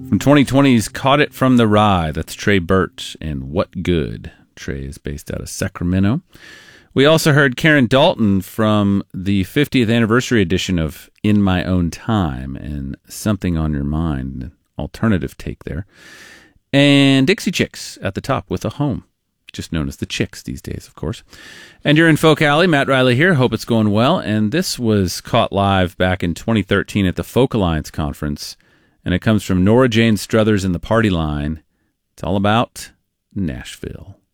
From 2020's Caught It From the Rye, that's Trey Burt and What Good. Trey is based out of Sacramento. We also heard Karen Dalton from the 50th anniversary edition of In My Own Time and Something on Your Mind, an alternative take there. And Dixie Chicks at the top with A Home, just known as the Chicks these days, of course. And you're in Folk Alley. Matt Riley here. Hope it's going well. And this was caught live back in 2013 at the Folk Alliance Conference. And it comes from Nora Jane Struthers and the Party Line. It's all about Nashville.